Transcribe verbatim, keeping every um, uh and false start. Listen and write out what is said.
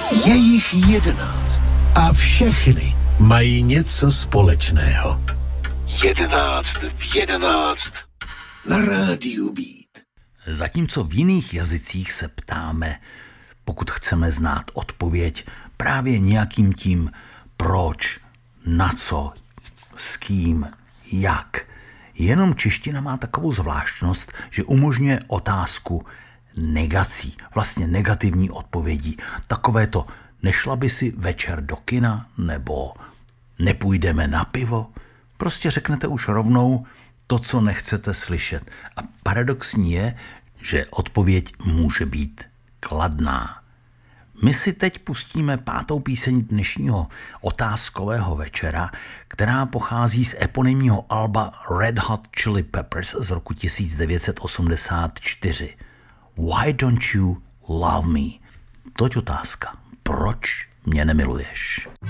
Je jich jedenáct a všechny mají něco společného. Jedenáct v jedenáct na rádiu Beat. Zatímco v jiných jazycích se ptáme, pokud chceme znát odpověď, právě nějakým tím proč, na co, s kým, jak. Jenom čeština má takovou zvláštnost, že umožňuje otázku negací, vlastně negativní odpovědí. Takové to, nešla by si večer do kina, nebo nepůjdeme na pivo? Prostě řeknete už rovnou to, co nechcete slyšet. A paradoxní je, že odpověď může být kladná. My si teď pustíme pátou píseň dnešního otázkového večera, která pochází z eponymního alba Red Hot Chili Peppers z roku devatenáct set osmdesát čtyři. Why don't you love me? Toť otázka. Proč mě nemiluješ?